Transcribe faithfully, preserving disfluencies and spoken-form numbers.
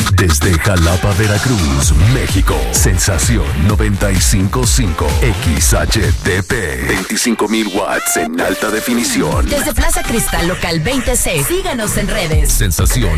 Desde Jalapa, Veracruz, México. Sensación noventa y cinco punto cinco. X H D P. veinticinco mil watts en alta definición. Desde Plaza Cristal Local veintiséis. Síganos en redes. Sensación